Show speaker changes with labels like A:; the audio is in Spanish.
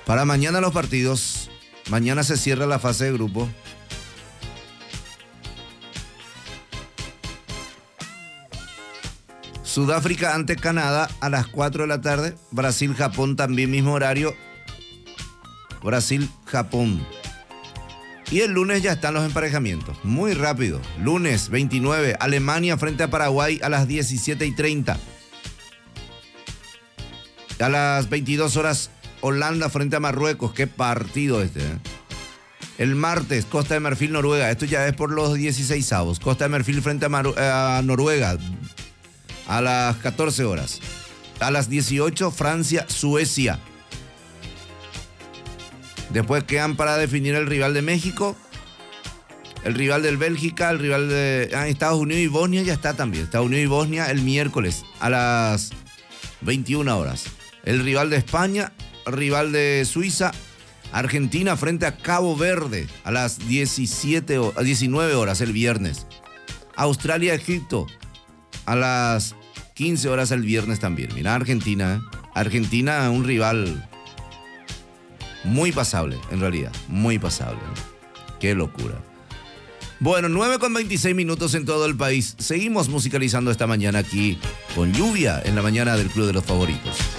A: Para mañana los partidos. Mañana se cierra la fase de grupo. Sudáfrica ante Canadá a las 4 de la tarde. Brasil-Japón también mismo horario. Brasil-Japón. Y el lunes ya están los emparejamientos. Muy rápido. Lunes 29, Alemania frente a Paraguay a las 17:30. A las 22 horas, Holanda frente a Marruecos. Qué partido este, ¿eh? El martes, Costa de Marfil, Noruega. Esto ya es por los 16avos. Costa de Marfil frente a Noruega a las 14 horas. A las 18, Francia, Suecia. Después quedan para definir el rival de México, el rival del Bélgica, el rival de Estados Unidos y Bosnia. Ya está también. Estados Unidos y Bosnia el miércoles a las 21 horas. El rival de España, rival de Suiza, Argentina frente a Cabo Verde a las 19 horas el viernes. Australia, Egipto a las 15 horas el viernes también. Mira Argentina, ¿eh? Argentina, un rival muy pasable, en realidad. Muy pasable, ¿no? Qué locura. Bueno, 9:26 en todo el país. Seguimos musicalizando esta mañana aquí con lluvia en la mañana del Club de los Favoritos.